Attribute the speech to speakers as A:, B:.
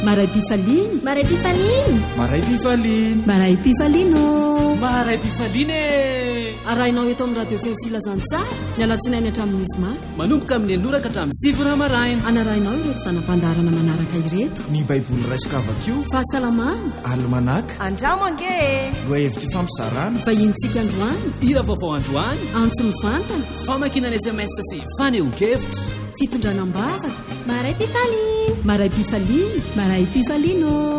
A: Maray Pifaliny.
B: Maray Pifaliny.
C: Maray Pifaliny.
A: Maray Pifalino.
D: Maray Pifaliny.
A: Arahinao eto amin'ny radio feo filazantsara ny alatsinainy hatramin'ny zoma
D: manomboka amin'ny anoraka hatramin'ny 7 maraina.
A: Anarahinao ireto zanam-pandarana manaraka ireto:
C: ny baiboly raisikavakio,
A: fahasalamana,
C: almanaka,
B: andramo ange,
C: loahevitra fampizarana,
A: vahintsika androany,
D: hira vaovao androany,
A: antso mivantana,
D: famakinana SMS sy fanehonkevitra,
A: fitondranam-bavaka.
B: Maray Pifaliny.
A: Maray Pifaliny. Maray Pifalino.